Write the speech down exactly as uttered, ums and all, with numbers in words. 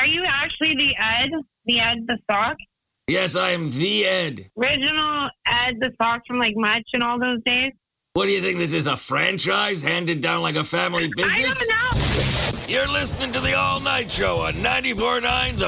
you actually the Ed? The Ed the Sock? Yes, I am the Ed. Original Ed the Sock from like Much and all those days? What do you think, this is a franchise handed down like a family business? I don't know. You're listening to the All Night Show on ninety-four point nine The